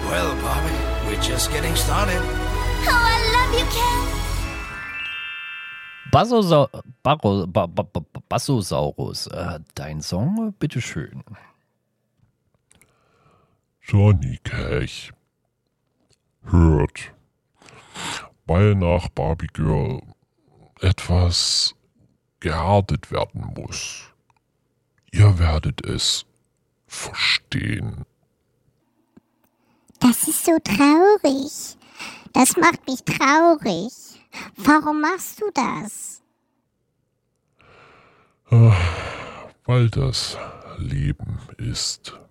Well, Bobby, we're just getting started. Oh, I love you, Ken. Bassosaurus, dein Song, bitteschön. Johnny Cash hört, weil nach Barbie Girl etwas gehärtet werden muss. Ihr werdet es verstehen. Das ist so traurig. Das macht mich traurig. Warum machst du das? Weil das Leben ist.